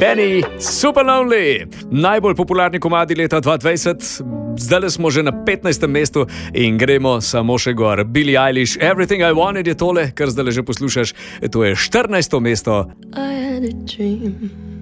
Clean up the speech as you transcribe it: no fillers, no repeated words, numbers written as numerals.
Benny, Super Lonely, najbolj popularni komadi leta 2020, zdaj smo že na 15. mestu in gremo samo še gor. Billie Eilish, Everything I Wanted je tole, kar zdaj že poslušaš, to je 14. mesto. I had a dream